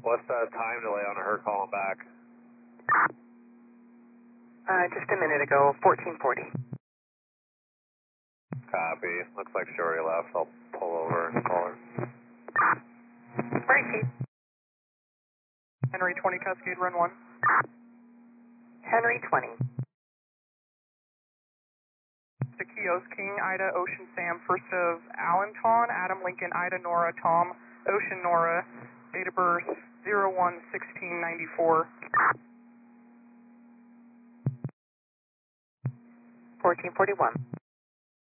What's the time delay on her calling back? Just a minute ago, 1440. Copy. Looks like she already left. I'll pull over and call her. Right, Chief. Henry 20 Cascade, run 1. Henry 20. Taquios, King, Ida, Ocean, Sam, first of Allenton, Adam, Lincoln, Ida, Nora, Tom, Ocean, Nora, date of birth 01/16/94. 1441.